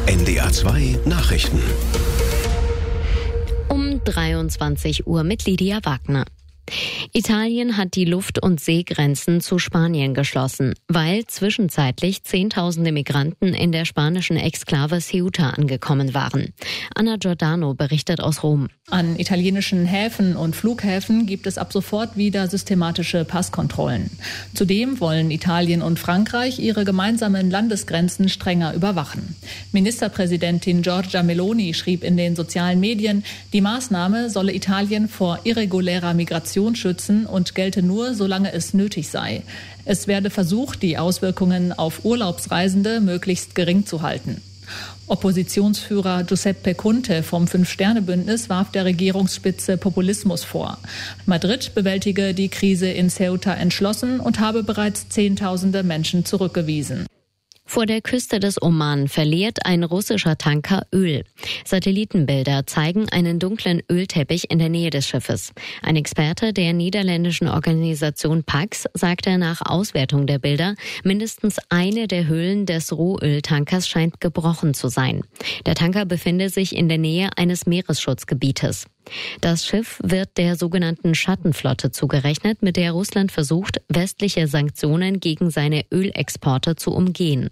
NDR 2 Nachrichten. Um 23 Uhr mit Lydia Wagner. Italien hat die Luft- und Seegrenzen zu Spanien geschlossen, weil zwischenzeitlich Zehntausende Migranten in der spanischen Exklave Ceuta angekommen waren. Anna Giordano berichtet aus Rom. An italienischen Häfen und Flughäfen gibt es ab sofort wieder systematische Passkontrollen. Zudem wollen Italien und Frankreich ihre gemeinsamen Landesgrenzen strenger überwachen. Ministerpräsidentin Giorgia Meloni schrieb in den sozialen Medien, die Maßnahme solle Italien vor irregulärer Migration schützen und gelte nur, solange es nötig sei. Es werde versucht, die Auswirkungen auf Urlaubsreisende möglichst gering zu halten. Oppositionsführer Giuseppe Conte vom Fünf-Sterne-Bündnis warf der Regierungsspitze Populismus vor. Madrid bewältige die Krise in Ceuta entschlossen und habe bereits Zehntausende Menschen zurückgewiesen. Vor der Küste des Oman verliert ein russischer Tanker Öl. Satellitenbilder zeigen einen dunklen Ölteppich in der Nähe des Schiffes. Ein Experte der niederländischen Organisation PAX sagte nach Auswertung der Bilder, mindestens eine der Hüllen des Rohöltankers scheint gebrochen zu sein. Der Tanker befinde sich in der Nähe eines Meeresschutzgebietes. Das Schiff wird der sogenannten Schattenflotte zugerechnet, mit der Russland versucht, westliche Sanktionen gegen seine Ölexporte zu umgehen.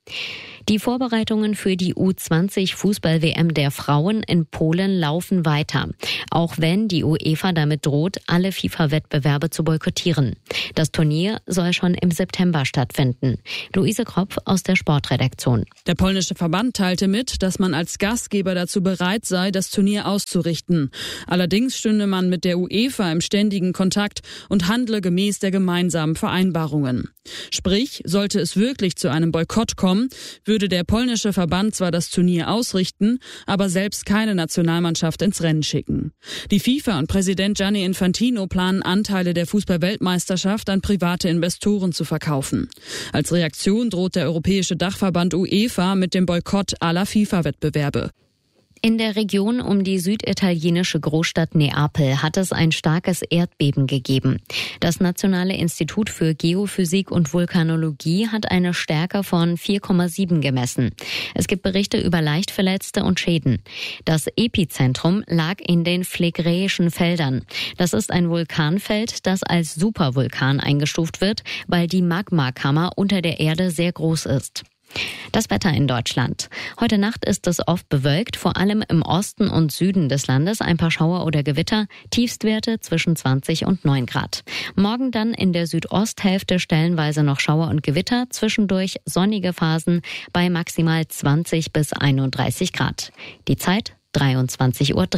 Die Vorbereitungen für die U20-Fußball-WM der Frauen in Polen laufen weiter, auch wenn die UEFA damit droht, alle FIFA-Wettbewerbe zu boykottieren. Das Turnier soll schon im September stattfinden. Luise Kropf aus der Sportredaktion. Der polnische Verband teilte mit, dass man als Gastgeber dazu bereit sei, das Turnier auszurichten. Allerdings stünde man mit der UEFA im ständigen Kontakt und handle gemäß der gemeinsamen Vereinbarungen. Sprich, sollte es wirklich zu einem Boykott kommen, würde der polnische Verband zwar das Turnier ausrichten, aber selbst keine Nationalmannschaft ins Rennen schicken. Die FIFA und Präsident Gianni Infantino planen Anteile der Fußball-Weltmeisterschaft an private Investoren zu verkaufen. Als Reaktion droht der europäische Dachverband UEFA mit dem Boykott aller FIFA-Wettbewerbe. In der Region um die süditalienische Großstadt Neapel hat es ein starkes Erdbeben gegeben. Das Nationale Institut für Geophysik und Vulkanologie hat eine Stärke von 4,7 gemessen. Es gibt Berichte über Leichtverletzte und Schäden. Das Epizentrum lag in den Phlegräischen Feldern. Das ist ein Vulkanfeld, das als Supervulkan eingestuft wird, weil die Magmakammer unter der Erde sehr groß ist. Das Wetter in Deutschland. Heute Nacht ist es oft bewölkt, vor allem im Osten und Süden des Landes ein paar Schauer oder Gewitter, Tiefstwerte zwischen 20 und 9 Grad. Morgen dann in der Südosthälfte stellenweise noch Schauer und Gewitter, zwischendurch sonnige Phasen bei maximal 20 bis 31 Grad. Die Zeit 23:03 Uhr.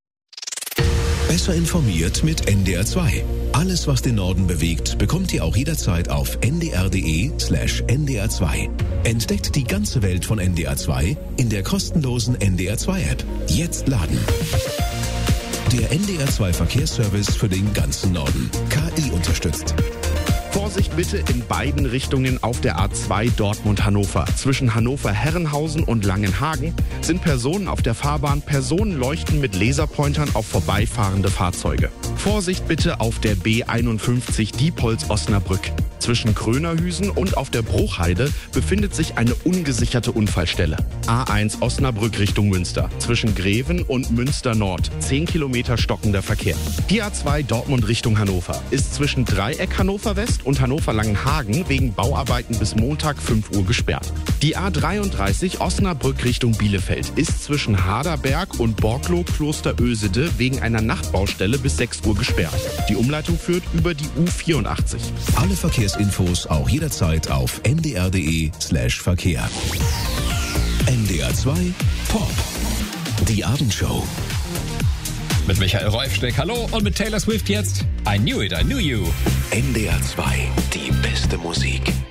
Besser informiert mit NDR 2. Alles, was den Norden bewegt, bekommt ihr auch jederzeit auf ndr.de/ndr 2. Entdeckt die ganze Welt von NDR 2 in der kostenlosen NDR 2 App. Jetzt laden. Der NDR 2 Verkehrsservice für den ganzen Norden. KI unterstützt. Vorsicht bitte in beiden Richtungen auf der A2 Dortmund-Hannover. Zwischen Hannover-Herrenhausen und Langenhagen sind Personen auf der Fahrbahn. Personen leuchten mit Laserpointern auf vorbeifahrende Fahrzeuge. Vorsicht bitte auf der B51 Diepholz-Osnabrück. Zwischen Krönerhüsen und auf der Bruchheide befindet sich eine ungesicherte Unfallstelle. A1 Osnabrück Richtung Münster. Zwischen Greven und Münster Nord. 10 Kilometer stockender Verkehr. Die A2 Dortmund Richtung Hannover ist zwischen Dreieck Hannover West und Hannover Langenhagen wegen Bauarbeiten bis Montag 5 Uhr gesperrt. Die A33 Osnabrück Richtung Bielefeld ist zwischen Haderberg und Borklow Kloster Ösede wegen einer Nachtbaustelle bis 6 Uhr gesperrt. Die Umleitung führt über die U84. Alle Verkehrsinfos auch jederzeit auf ndr.de/Verkehr. NDR 2 Pop. Die Abendshow. Mit Michael Reufsteck, hallo, und mit Taylor Swift jetzt I Knew It, I Knew You. NDR 2, die beste Musik.